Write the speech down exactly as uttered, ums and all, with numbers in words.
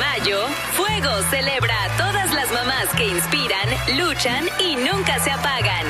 mayo, Fuego celebra a todas las mamás que inspiran, luchan y nunca se apagan.